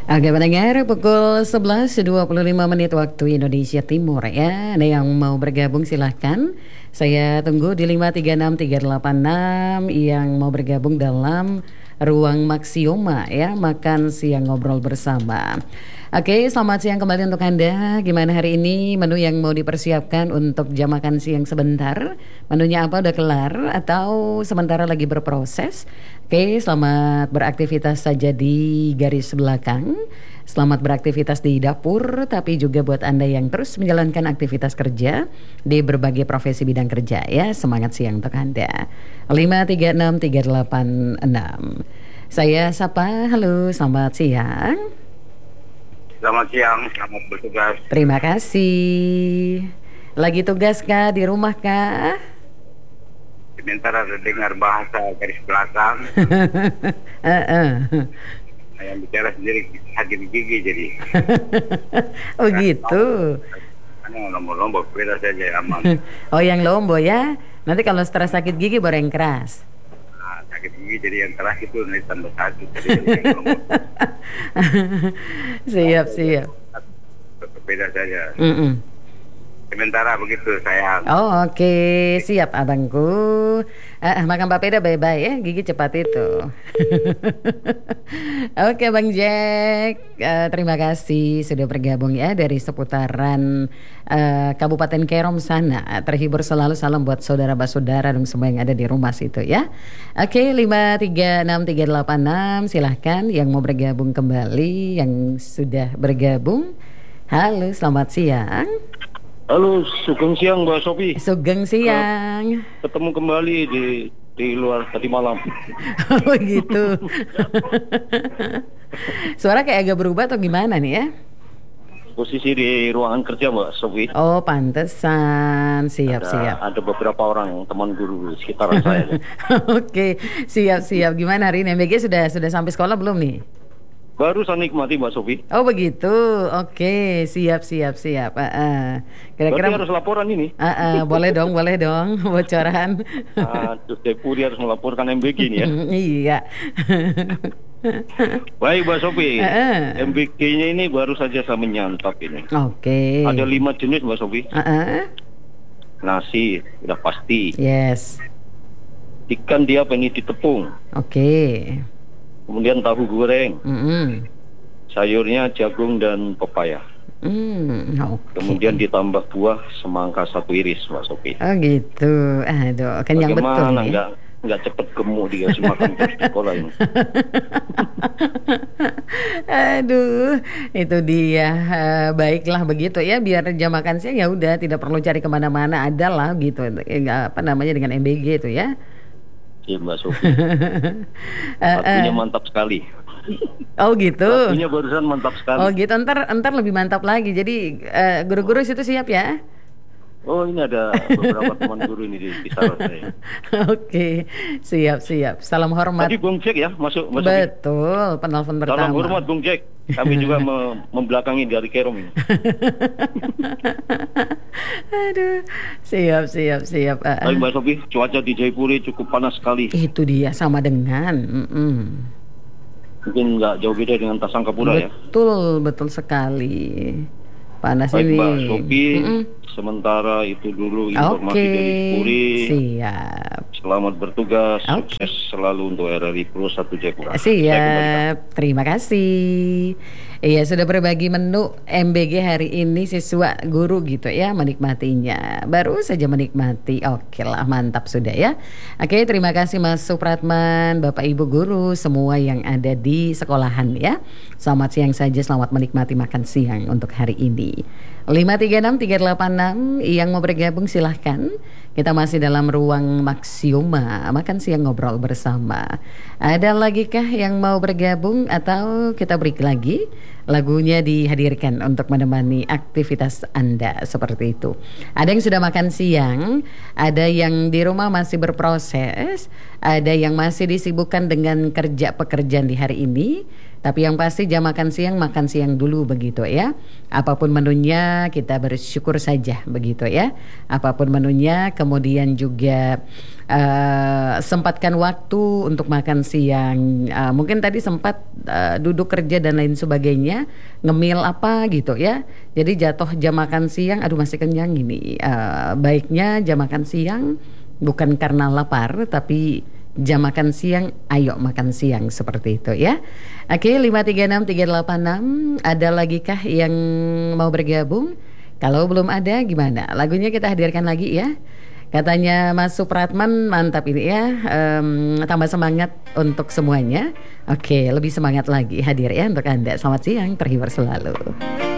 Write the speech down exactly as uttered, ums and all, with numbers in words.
Oke pendengar, pukul sebelas dua puluh lima menit waktu Indonesia Timur ya. Ada yang mau bergabung silahkan. Saya tunggu di lima tiga enam tiga delapan enam yang mau bergabung dalam ruang Maxioma ya, makan siang ngobrol bersama. Oke, selamat siang kembali untuk Anda. Gimana hari ini menu yang mau dipersiapkan untuk jam makan siang sebentar? Menunya apa, udah kelar atau sementara lagi berproses? Oke, selamat beraktivitas saja di garis belakang. Selamat beraktivitas di dapur, tapi juga buat Anda yang terus menjalankan aktivitas kerja di berbagai profesi bidang kerja ya. Semangat siang untuk Anda. lima tiga enam tiga delapan enam. Saya sapa, halo, selamat siang. Selamat siang, selamat bertugas. Terima kasih. Lagi tugas kah, di rumah kah? Sementara dengar bahasa garis belakang. uh -uh. Yang bicara sendiri sakit gigi jadi. Oh gitu. Hanya lombok-lombok beda saja aman. Oh yang lombo ya. Nanti kalau stres sakit gigi baru yang keras. Nah, sakit gigi jadi yang keras itu nanti tambah sakit. Jadi yang lombok. Siap siap. Beda saja. Mm -mm. Sementara begitu sayang. Oh oke, okay. Siap abangku. uh, Makan papeda bye-bye ya, gigi cepat itu. Oke okay, Bang Jack, uh, terima kasih sudah bergabung ya dari seputaran uh, Kabupaten Kerom sana. Terhibur selalu, salam buat saudara-saudara dong semua yang ada di rumah situ ya. Oke, okay, lima tiga enam tiga delapan enam silahkan yang mau bergabung kembali, yang sudah bergabung. Halo, selamat siang. Halo, sugeng siang Mbak Sofi. Sugeng siang. Ketemu kembali di di luar tadi malam. Oh gitu. Suara kayak agak berubah atau gimana nih ya? Posisi di ruangan kerja Mbak Sofi. Oh pantesan. Siap ada, siap. Ada beberapa orang teman guru di sekitaran saya. Oke, siap siap. Gimana hari ini? M B G sudah sudah sampai sekolah belum nih? Baru saya nikmati Mbak Sofi. Oh begitu, oke, siap siap siap. Uh, uh. Kira-kira berarti harus laporan ini. Uh, uh. Boleh dong, boleh dong, bocoran. Nah, terus Depuri harus melaporkan M B G ini ya. Iya. Baik Mbak Sofi, uh, uh. M B G-nya ini baru saja saya menyantap ini. Oke. Ada lima jenis Mbak Sofi. Uh, uh. Nasi udah pasti. Yes. Ikan dia ini ditepung. Oke. Kemudian tahu goreng, mm-hmm. sayurnya jagung dan pepaya. Mm, okay. Kemudian ditambah buah semangka satu iris, Mbak Sofi. Oh gitu, aduh, kenyang betul nih. Bagaimana nggak nggak cepet gemuk dikasih makan terus di sekolah ini. Aduh, itu dia. Uh, baiklah begitu ya, biar jam makan siang ya udah tidak perlu cari kemana-mana, ada lah gitu. Nggak apa namanya dengan M B G itu ya. Iya Mbak Sofi. Lagunya uh, uh. mantap sekali. Oh gitu. Lagunya barusan mantap sekali. Oh gitu, ntar ntar lebih mantap lagi. Jadi uh, guru-guru situ siap ya? Oh ini ada beberapa teman guru ini di kisaran saya. Oke, siap siap. Salam hormat. Tadi Bung Jack ya masuk. masuk Betul, penelpon pertama. Salam hormat Bung Jack. Kami juga me membelakangi dari Kerom ini. Aduh, siap siap siap. Uh, Baik Mbak Sofi, cuaca di Jayapura cukup panas sekali. Itu dia, sama dengan. Mm-mm. Mungkin nggak jauh beda dengan Tasangkapura ya. Betul betul sekali. Panas Baik, ini. Mbak Sofi, mm-mm. sementara itu dulu informasi okay, dari Puri. Siap. Selamat bertugas, okay. Sukses selalu untuk R R I Pro satu Jayapura. Siap, terima kasih. Iya, sudah berbagi menu M B G hari ini siswa guru gitu ya, menikmatinya. Baru saja menikmati, oke lah, mantap sudah ya. Oke, terima kasih Mas Supratman, Bapak Ibu guru, semua yang ada di sekolahan ya. Selamat siang saja, selamat menikmati makan siang untuk hari ini. lima tiga enam tiga delapan enam yang mau bergabung silahkan. Kita masih dalam ruang Maxioma, makan siang ngobrol bersama. Ada lagi kah yang mau bergabung atau kita break lagi? Lagunya dihadirkan untuk menemani aktivitas Anda seperti itu. Ada yang sudah makan siang, ada yang di rumah masih berproses, ada yang masih disibukkan dengan kerja pekerjaan di hari ini. Tapi yang pasti jam makan siang, makan siang dulu begitu ya. Apapun menunya kita bersyukur saja begitu ya. Apapun menunya, kemudian juga uh, sempatkan waktu untuk makan siang. Uh, mungkin tadi sempat uh, duduk kerja dan lain sebagainya, ngemil apa gitu ya. Jadi jatuh jam makan siang, aduh masih kenyang ini. Uh, baiknya jam makan siang bukan karena lapar, tapi jam makan siang, ayo makan siang seperti itu ya. Oke, lima tiga enam tiga delapan enam. Ada lagi kah yang mau bergabung? Kalau belum ada gimana? Lagunya kita hadirkan lagi ya. Katanya Mas Supratman, mantap ini ya, um, tambah semangat untuk semuanya. Oke, lebih semangat lagi hadir ya untuk Anda. Selamat siang, terhibur selalu.